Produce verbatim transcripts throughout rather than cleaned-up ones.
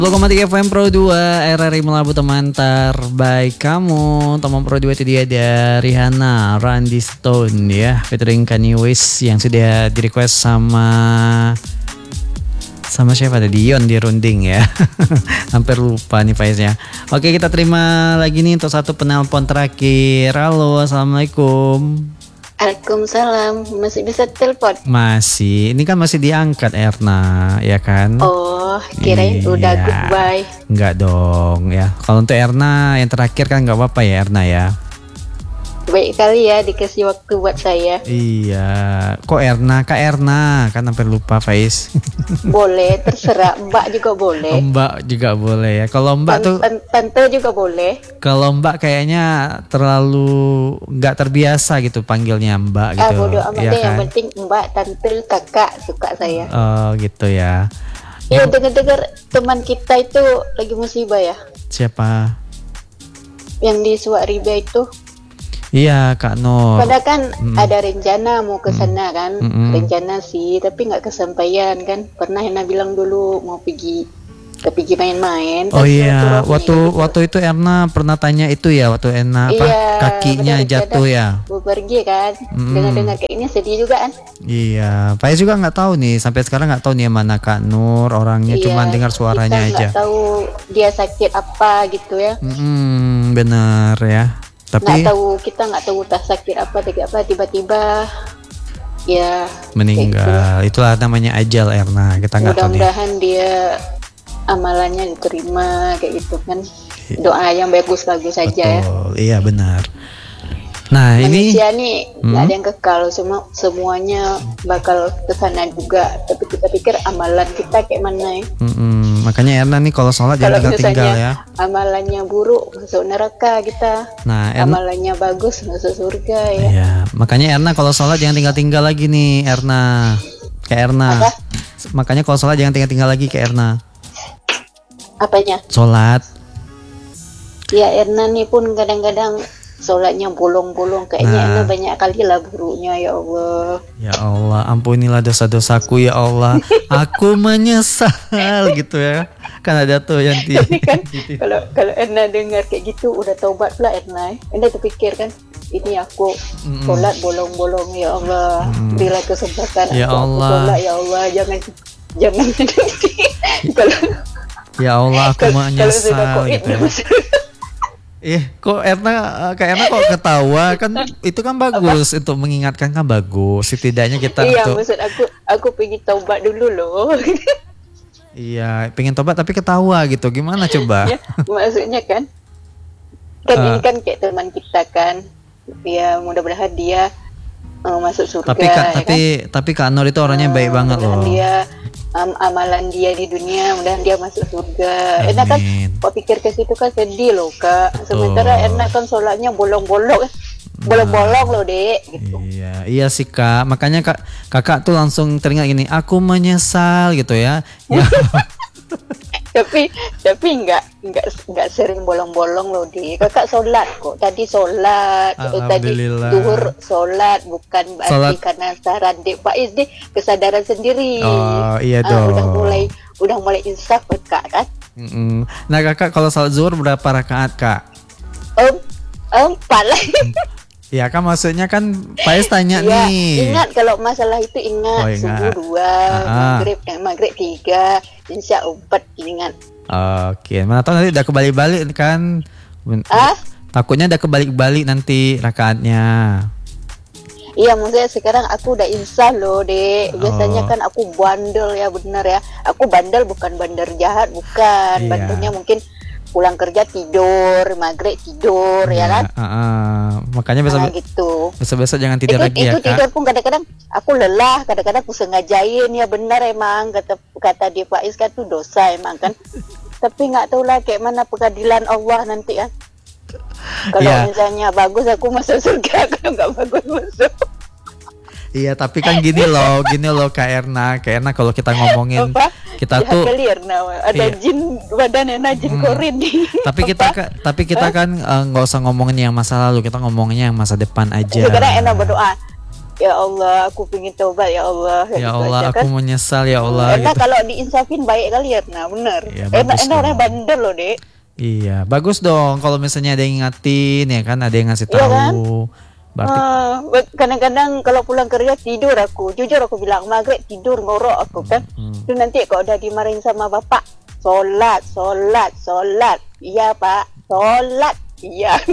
sepuluh koma tiga F M Pro dua R R I Melabu, teman terbaik kamu. Teman Pro dua itu dia ada Rihanna, Randy Stone ya, featuring Kanye West yang sudah di request sama sama siapa tadi? Dion di Runding ya. Hampir lupa nih Faiznya. Oke, kita terima lagi nih untuk satu penelpon terakhir. Halo, assalamualaikum. Waalaikumsalam, masih bisa telepon? Masih, ini kan masih diangkat Erna, ya kan? Oh, kirain iya. Udah goodbye. Enggak dong ya. Kalau untuk Erna yang terakhir kan nggak apa-apa ya Erna ya. Baik kali ya dikasih waktu buat saya. Iya, kok Erna, Kak Erna, kan hampir lupa Faiz. Boleh, terserah. Mbak juga boleh. Mbak juga boleh ya. Kalau Mbak Tan- tuh, tan- tante juga boleh. Kalau Mbak kayaknya terlalu nggak terbiasa gitu panggilnya Mbak gitu. Ah, bodoh amat ya deh. kan? Yang penting Mbak, tante, kakak suka saya. Oh gitu ya. Ya, dengar-dengar teman kita itu lagi musibah ya. Siapa? Yang di Suwak Riba itu. Iya Kak Nur. Padahal kan Mm-mm. ada rencana mau ke sana kan. Mm-mm. Rencana sih, tapi nggak kesampaian kan. Pernah Hena bilang dulu mau pergi, ke pergi main-main. Oh tapi iya, turun waktu gitu. waktu itu Erna pernah tanya itu ya, waktu Erna apa Iya, kakinya benar, jatuh ya. Mau pergi kan. Mm-mm. Dengar-dengar kayak ini sedih juga kan. Iya, Faiz juga nggak tahu nih, sampai sekarang nggak tahu nih yang mana Kak Nur orangnya, Iya, cuma dengar suaranya kita aja. nggak tahu dia sakit apa gitu ya. Mm-mm, bener ya. Nggak Tapi tahu, kita nggak tahu tak sakit apa, sakit apa, tiba-tiba ya meninggal. Itulah namanya ajal Erna. Kita nggak tahu nih. mudah-mudahan dia amalannya diterima kayak gitu kan. Doa yang bagus-bagus saja ya. Betul, iya benar. Nah ini Manusia nih nggak Hmm? ada yang kekal, semua semuanya bakal kesana juga. Tapi kita pikir amalan kita kayak mana ya. mm-mm, makanya Erna nih kalau sholat Kalau jangan tinggal-tinggal misalnya ya. amalannya buruk masuk neraka kita, Nah Erna, amalannya bagus masuk surga ya. iya, makanya Erna kalau sholat jangan tinggal-tinggal lagi nih Erna. Kayak Erna. Apa? Makanya kalau sholat jangan tinggal-tinggal lagi kayak Erna. Apanya? Sholat. Ya Erna nih pun kadang-kadang sholatnya bolong-bolong, kayaknya Nah. Erna banyak kali lah buruknya ya Allah. Ya Allah, ampunilah dosa-dosaku ya Allah. Aku menyesal gitu ya. Kan ada tuh yang di Tapi kan kalau kalau Erna dengar kayak gitu udah taubat pula Erna. Erna terpikir kan, ini aku Mm-mm. sholat bolong-bolong ya Allah. Mm. Berilah kesempatan Ya aku, aku Allah. sholat ya Allah, jangan jangan kalau Ya Allah, aku kalau kalau sudah menyesal covid gitu ya. masuk. Eh, kok Erna, Kak Erna kok ketawa kan? Itu kan bagus untuk mengingatkan, kan bagus. Setidaknya kita Iya, untuk maksud aku aku pergi taubat dulu loh. iya, pengen tobat tapi ketawa gitu. Gimana coba? Ya, maksudnya kan kan Ah. ini kan kayak teman kita kan. Ya, mudah-mudahan dia uh, masuk surga. Tapi Kak, ya tapi kan? tapi Kak Nur itu orangnya Uh, baik banget loh. mudah-mudahan dia am- amalan dia di dunia, mudah-mudahan dia masuk surga. Erna kan Amin. kok pikir ke situ kan sedih loh Kak. Betul. Sementara Erna kan sholatnya bolong-bolong, bolong-bolong loh Dek gitu. Iya, iya sih Kak. Makanya Kak, Kakak tuh langsung teringat gini, aku menyesal gitu ya. Ya. tapi tapi nggak nggak nggak sering bolong-bolong loh di kakak sholat kok tadi sholat eh, tadi Alhamdulillah. duhur sholat bukan berarti Sholat. karena saran Dek Faiz deh kesadaran sendiri. Oh, iya Ah, dong. udah mulai udah mulai insaf kak kan. Mm-mm. Nah Kakak kalau salat zuhur berapa rakaat Kak? Om empat lah. Ya kan maksudnya kan Faiz tanya Ya, nih. ingat kalau masalah itu ingat, Oh, ingat. subuh dua, Ah. maghrib eh, maghrib tiga, insya empat ingat. Oke, mana tahu nanti udah kebalik-balik kan? Ben- Ah? Takutnya udah kebalik-balik nanti rakaatnya. Iya, maksudnya sekarang aku udah insaf loh, Dek. Biasanya Oh. kan aku bandel ya, bener ya. Aku bandel bukan bandel jahat, bukan. Iya. Bandelnya mungkin pulang kerja tidur, maghrib tidur, ya kan? ah, ah. Makanya besok Nah, gitu. besok jangan tidur itu lagi ya itu Kak. tidur pun kadang-kadang aku lelah, kadang-kadang aku sengajain ya benar emang kata kata dia Faiz kan tuh dosa emang kan. Tapi nggak tahu lah kayak mana pengadilan Allah nanti ya. Kalau Iya. misalnya bagus aku masuk surga, kalau nggak bagus masuk. Iya, tapi kan gini loh, gini loh Kak Erna, Kak Erna kalau kita ngomongin Apa? kita Jahat tuh kali ya, Erna. Ada Iya. jin badan enak jin Hmm. korin nih. tapi kita ka- tapi kita kan eh, nggak usah ngomongin yang masa lalu, kita ngomongin yang masa depan aja. Sekarang enak berdoa. Ya Allah, aku pengen tobat ya Allah. Ya Gitu Allah, aja, aku kan. menyesal ya Allah. Enak Gitu. kalau diinsafin baik kali ya, nah bener. Ya, bagus Enak-enak orang dong. bandel loh dek. Iya, bagus dong kalau misalnya ada yang ngingatin ya kan, ada yang ngasih Iya tahu. kan? Berarti Ah, kadang-kadang kalau pulang kerja tidur aku, jujur aku bilang maghrib tidur ngorok aku kan. Hmm. Itu nanti kalau udah dimarahin sama bapak, solat, solat, solat. Iya pak, solat. Iya.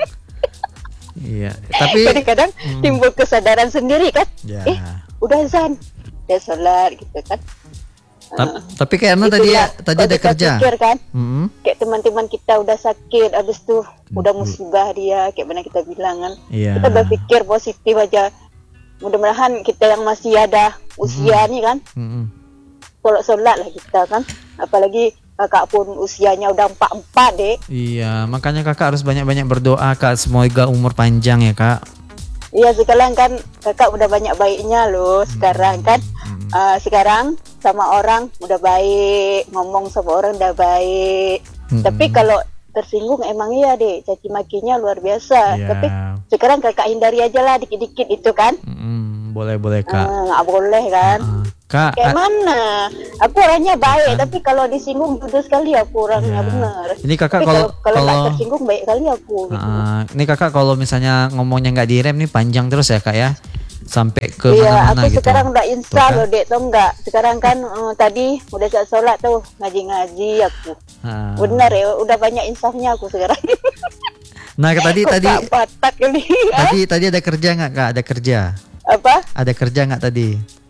iya, tapi Kadang-kadang Hmm. timbul kesadaran sendiri kan. ya. Eh, udah azan, udah solat gitu kan. Ta- tapi kayaknya tadi Itulah, tadi kalau ada kita kerja. pikir kan, Mm-mm. kayak teman-teman kita udah sakit, habis tuh udah musibah dia, kayak mana kita bilang kan. Iya. Kita berpikir positif aja. Mudah-mudahan kita yang masih ada usia nih kan, Mm-mm. solat-solat lah kita kan. Apalagi kakak pun usianya udah empat-empat dek. Iya, makanya kakak harus banyak-banyak berdoa kak, semoga umur panjang ya kak. Iya sekarang kan kakak udah banyak baiknya loh sekarang kan. Uh, sekarang sama orang udah baik, ngomong sama orang udah baik. Mm-mm. Tapi kalau tersinggung emang iya deh, caci makinya luar biasa. Iya. Tapi sekarang kakak hindari aja lah dikit-dikit itu kan. Mm-mm, boleh boleh kak. Ah, nggak boleh kan. Ah, kak, Kayak ah, mana? Aku orangnya baik, tapi kalau disinggung jujur sekali aku orangnya ya. benar. Ini kakak Tapi kalau kalau nggak kalau tersinggung baik kali aku. Gitu. ah, ini kakak kalau misalnya ngomongnya nggak direm nih panjang terus ya kak ya, sampai ke Iya, mana-mana aku gitu. sekarang udah Tuh, install kan? loh dek, tau enggak? Sekarang kan eh, tadi udah saat sholat tuh ngaji-ngaji aku. Ah. Benar ya, udah banyak insafnya aku sekarang. Nah tadi Kok tadi tak batak kali. tadi tadi ada kerja nggak kak? Ada kerja? Apa? Ada kerja nggak tadi?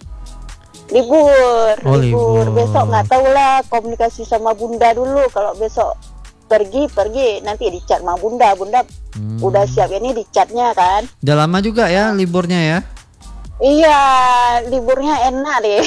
Libur, Oh, libur. Besok nggak tahu lah, komunikasi sama bunda dulu. Kalau besok pergi pergi nanti dicat sama bunda. Bunda Hmm. udah siap ini dicatnya kan. Udah lama juga ya liburnya ya? Iya, liburnya enak deh.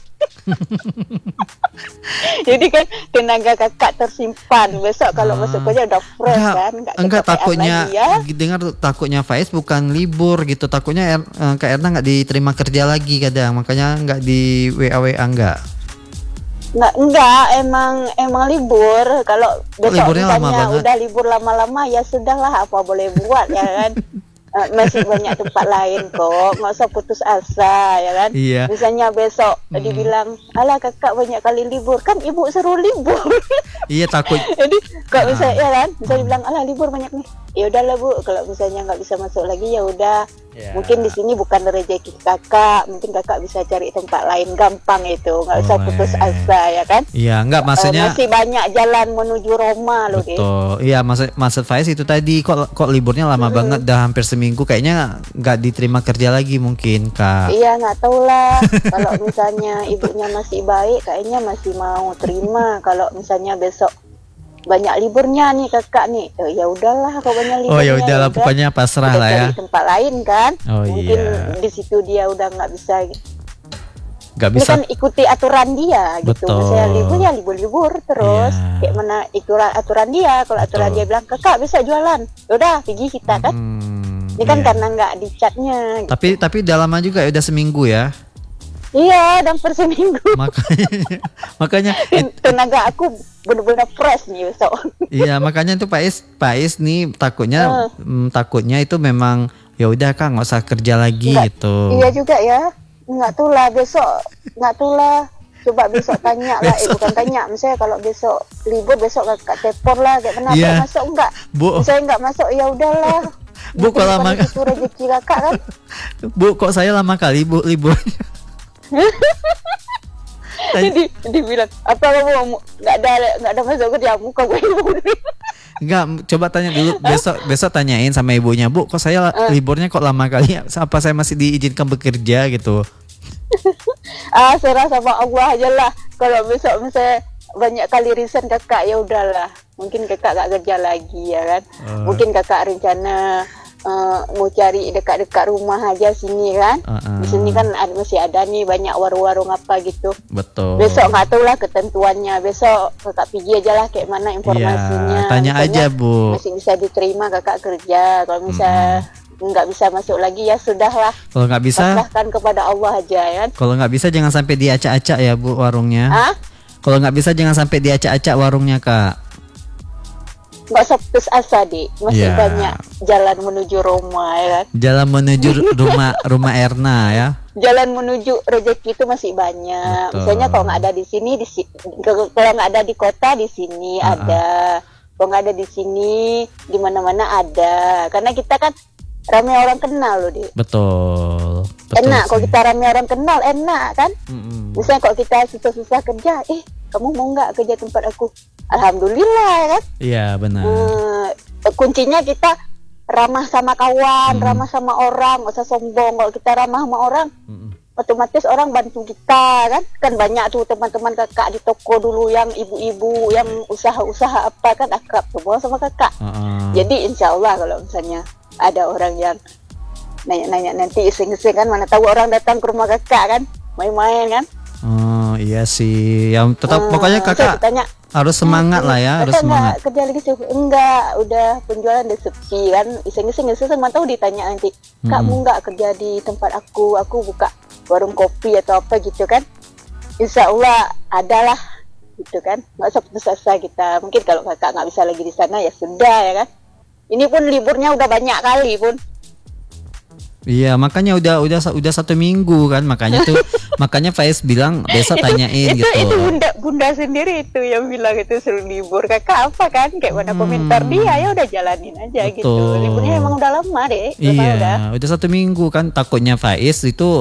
Jadi kan tenaga kakak tersimpan. Besok kalau Ah. masuk kerja udah fresh Enggak, kan. Nggak enggak kecapean takutnya lagi ya. dengar takutnya Faiz bukan libur gitu, takutnya er, eh, Kak Erna nggak diterima kerja lagi kadang, makanya nggak di W A W A enggak. Nggak, enggak, emang emang libur. Kalau besok liburnya lama misalnya banget? udah libur lama-lama ya sudahlah, apa boleh buat ya kan. Eh, masih banyak tempat lain kok, nggak usah putus asa ya kan. Iya. Misalnya besok Hmm. dibilang, alah kakak banyak kali libur, kan ibu seru libur. Iya takut. Jadi kalau Ah. misalnya ya kan, misalnya bilang alah libur banyak nih, ya udahlah bu, kalau misalnya nggak bisa masuk lagi ya udah. Ya. Mungkin di sini bukan rezeki kakak, mungkin kakak bisa cari tempat lain gampang itu, nggak usah putus Boleh. asa ya kan. Iya, enggak Eh, maksudnya masih banyak jalan menuju Roma loh deh. betul. Iya, maksud maksud Faiz itu tadi kok kok liburnya lama banget, dah hampir seminggu, kayaknya nggak diterima kerja lagi mungkin Kak. Iya nggak tahu lah. Kalau misalnya ibunya masih baik, kayaknya masih mau terima. Kalau misalnya besok banyak liburnya nih kakak nih, eh, ya udahlah kalau banyak liburnya. Oh ya udahlah, udah. pokoknya pasrah Udah lah ya. cari tempat lain kan. Oh, Mungkin iya. di situ dia udah nggak bisa. Nggak Ini bisa. kan ikuti aturan dia gitu. Betul. Misalnya libur ya libur-libur terus. Iya. Kayak mana aturan aturan dia. Kalau aturan Betul. dia bilang kakak bisa jualan, udah pergi kita kan. Hmm, Ini kan iya. karena nggak dicatnya. Gitu. Tapi tapi udah lama juga ya, udah seminggu ya. Iya, dan per seminggu. Makanya makanya it- Tenaga aku benar-benar fresh nih besok. iya, makanya tuh Pak Is, Pak Is nih takutnya mm, takutnya itu memang ya udah Kak nggak usah kerja lagi Nggak, gitu. Iya juga ya. Nggak tahu lah besok. Nggak tahu lah. Coba besok tanya lah. Eh bukan tanya. Misalnya kalau besok libur besok kakak tepor lah. Kayak kenapa Iya. masuk enggak? Bu. Misalnya enggak masuk ya udahlah. Bu, Mungkin kalau bukan lama- itu rezeki kakak kan. Bu, kok saya lama kali Bu liburnya? Tanya- Jadi dibilang apa kamu nggak ada nggak ada masuk kerja muka gue. Enggak, coba tanya dulu besok besok tanyain sama ibunya, Bu, kok saya la- liburnya kok lama kali? Apa saya masih diizinkan bekerja gitu? Ah serah sama Allah aja lah. Kalau besok misalnya banyak kali resign kakak ya udahlah. Mungkin kakak gak kerja lagi ya kan. Oh. Mungkin kakak rencana uh, mau cari dekat-dekat rumah aja sini kan. Uh-uh. Di sini kan ada, masih ada nih banyak warung-warung apa gitu. Betul. Besok nggak tahu lah ketentuannya. Besok kakak pergi aja lah kayak mana informasinya. Iya, tanya Misalnya aja, Bu. Masih bisa diterima kakak kerja. Kalau misalnya nggak bisa masuk lagi ya sudahlah. Kalau nggak bisa, Pasrahkan kepada Allah aja ya kan. kalau nggak bisa jangan sampai diacak-acak ya Bu warungnya. Hah? Kalau nggak bisa jangan sampai diacak-acak warungnya Kak. nggak usah putus asa deh, masih Iya. banyak jalan menuju Roma ya kan. Jalan menuju rumah rumah Erna ya. Jalan menuju rezeki itu masih banyak. Betul. Misalnya kalau nggak ada di sini, di si- kalau nggak ada di kota, di sini Ah, ah. ada. Kalau nggak ada di sini, di mana-mana ada. Karena kita kan ramai orang kenal loh, Dik. Betul. Betul Enak kalau sih. kita ramai orang kenal, enak kan? Mm-mm. Misalnya kalau kita susah-susah kerja, eh kamu mau nggak kerja tempat aku? Alhamdulillah ya kan. Iya benar. Eh, kuncinya kita ramah sama kawan, Hmm. ramah sama orang, nggak usah sombong. Kalau kita ramah sama orang, Mm-mm. otomatis orang bantu kita kan. Kan banyak tuh teman-teman kakak di toko dulu yang ibu-ibu yang usaha-usaha apa kan akrab semua sama kakak. Uh-uh. Jadi insya Allah kalau misalnya ada orang yang nanya-nanya nanti iseng-iseng kan, mana tahu orang datang ke rumah kakak kan, main-main kan. Oh iya sih. Yang tetap Hmm, pokoknya saya kakak ditanya, harus semangat lah ya, harus "Kakak nggak semangat. kerja lagi sih?" Enggak, udah penjualan udah sepi kan. Iseng-iseng iseng mana tahu ditanya nanti, "Kak, Hmm. mau nggak kerja di tempat aku? Aku buka warung kopi atau apa gitu kan." Insya Allah adalah gitu kan. Nggak usah putus asa kita. Mungkin kalau kakak nggak bisa lagi di sana ya sudah ya kan. Ini pun liburnya udah banyak kali pun. Iya, makanya udah udah sa- udah satu minggu kan, makanya tuh makanya Faiz bilang besok tanyain itu, gitu. itu bunda bunda sendiri itu yang bilang itu suruh libur. Kakak apa kan? Kayak mana komentar Hmm. dia, ya udah jalanin aja gitu. Betul. Liburnya emang udah lama deh. Lama Iya, udah. udah satu minggu kan, takutnya Faiz itu